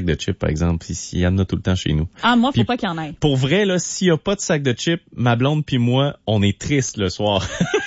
de chips, par exemple. S'il y en a tout le temps chez nous. Ah, moi, faut Puis, pas qu'il y en ait. Pour vrai, là, s'il y a pas de sac de chips, ma blonde puis moi, on est triste le soir.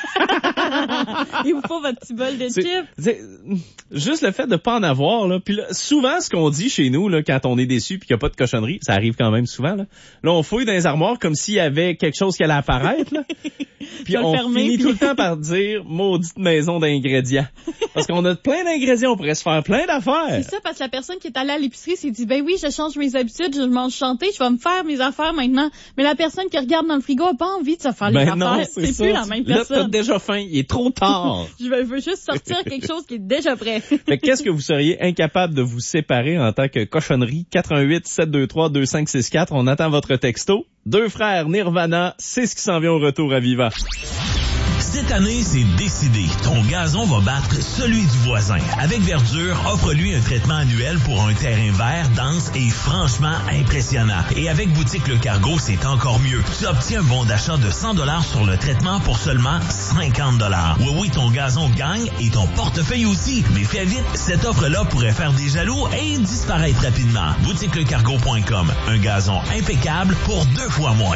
Il vous faut votre petit bol de chips. Juste le fait de pas en avoir, là. Puis là, souvent, ce qu'on dit chez nous, là, quand on est déçu puis qu'il n'y a pas de cochonnerie, ça arrive quand même souvent, là. Là, on fouille dans les armoires comme s'il y avait quelque chose qui allait apparaître, là. Puis on finit tout le temps par dire maudite maison d'ingrédients. Parce qu'on a plein d'ingrédients, on pourrait se faire plein d'affaires. C'est ça, parce que la personne qui est allée à l'épicerie s'est dit, ben oui, je change mes habitudes, je mange chanter, je vais me faire mes affaires maintenant. Mais la personne qui regarde dans le frigo a pas envie de se faire les non, affaires. C'est plus la même personne. Là, t'as déjà faim, il est trop tard. Je veux juste sortir quelque chose qui est déjà prêt. Fait qu'est-ce que vous seriez incapable de vous séparer en tant que cochonnerie? 88-723-2564, on attend votre texto. Deux frères Nirvana, c'est ce qui s'en vient au retour à Viva. Cette année, c'est décidé. Ton gazon va battre celui du voisin. Avec Verdure, offre-lui un traitement annuel pour un terrain vert, dense et franchement impressionnant. Et avec Boutique Le Cargo, c'est encore mieux. Tu obtiens un bon d'achat de 100 $ sur le traitement pour seulement 50 $. Oui, ton gazon gagne et ton portefeuille aussi. Mais fais vite, cette offre-là pourrait faire des jaloux et disparaître rapidement. BoutiqueLeCargo.com. Un gazon impeccable pour 2 fois moins.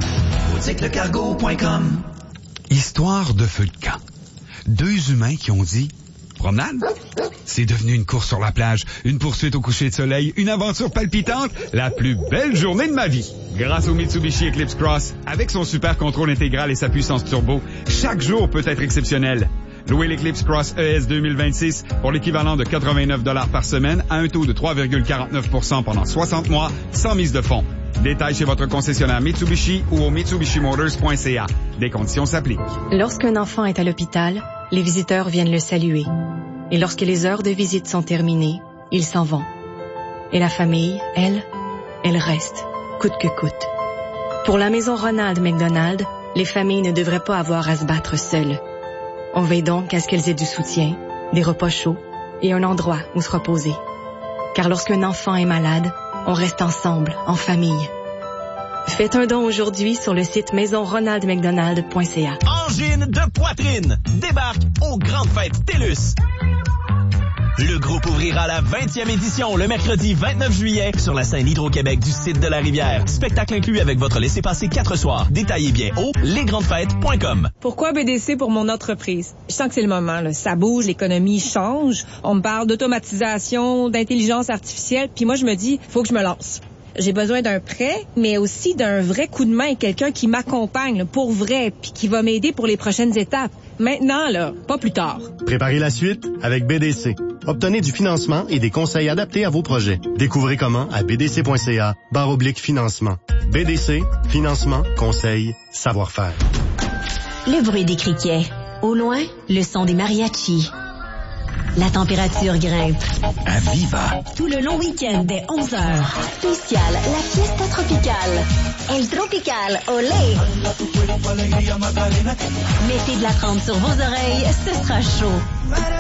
BoutiqueLeCargo.com. Histoire de feu de camp. Deux humains qui ont dit « Promenade ». C'est devenu une course sur la plage, une poursuite au coucher de soleil, une aventure palpitante, la plus belle journée de ma vie. Grâce au Mitsubishi Eclipse Cross, avec son super contrôle intégral et sa puissance turbo, chaque jour peut être exceptionnel. Louez l'Eclipse Cross ES 2026 pour l'équivalent de 89 $ par semaine à un taux de 3,49% pendant 60 mois, sans mise de fonds. Détails chez votre concessionnaire Mitsubishi ou au mitsubishimotors.ca. Des conditions s'appliquent. Lorsqu'un enfant est à l'hôpital, les visiteurs viennent le saluer. Et lorsque les heures de visite sont terminées, ils s'en vont. Et la famille, elle reste, coûte que coûte. Pour la maison Ronald McDonald, les familles ne devraient pas avoir à se battre seules. On veille donc à ce qu'elles aient du soutien, des repas chauds et un endroit où se reposer. Car lorsqu'un enfant est malade, on reste ensemble, en famille. Faites un don aujourd'hui sur le site maisonronaldmcdonald.ca. Angine de poitrine débarque aux grandes fêtes TELUS. Le groupe ouvrira la 20e édition le mercredi 29 juillet sur la scène Hydro-Québec du site de la Rivière. Spectacle inclus avec votre laissez-passer 4 soirs. Détaillez bien au lesgrandesfêtes.com. Pourquoi BDC pour mon entreprise? Je sens que c'est le moment, là. Ça bouge, l'économie change. On me parle d'automatisation, d'intelligence artificielle, puis moi je me dis, faut que je me lance. J'ai besoin d'un prêt, mais aussi d'un vrai coup de main, quelqu'un qui m'accompagne là, pour vrai, puis qui va m'aider pour les prochaines étapes. Maintenant, là, pas plus tard. Préparez la suite avec BDC. Obtenez du financement et des conseils adaptés à vos projets. Découvrez comment à bdc.ca/financement. BDC, financement, conseil, savoir-faire. Le bruit des criquets. Au loin, le son des mariachis. La température grimpe. À Viva. Tout le long week-end dès 11h. Spécial, la fiesta tropicale. El Tropical, olé! Mettez de la trempe sur vos oreilles, ce sera chaud.